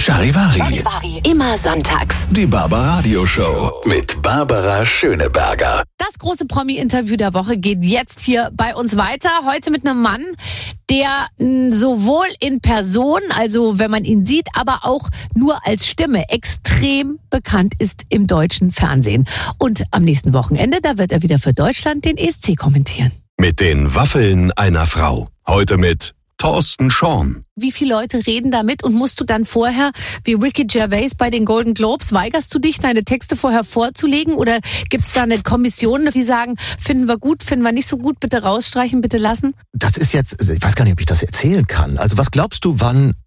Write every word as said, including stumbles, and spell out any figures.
Charivari. Charivari. Immer sonntags. Die Barbaradio Show mit Barbara Schöneberger. Das große Promi-Interview der Woche geht jetzt hier bei uns weiter. Heute mit einem Mann, der mh, sowohl in Person, also wenn man ihn sieht, aber auch nur als Stimme extrem bekannt ist im deutschen Fernsehen. Und am nächsten Wochenende, da wird er wieder für Deutschland den E S C kommentieren. Mit den Waffeln einer Frau. Heute mit Thorsten Schorn. Wie viele Leute reden da mit und musst du dann vorher, wie Ricky Gervais bei den Golden Globes, weigerst du dich, deine Texte vorher vorzulegen? Oder gibt es da eine Kommission, die sagen, finden wir gut, finden wir nicht so gut, bitte rausstreichen, bitte lassen? Das ist jetzt, ich weiß gar nicht, ob ich das erzählen kann. Also was glaubst du, wann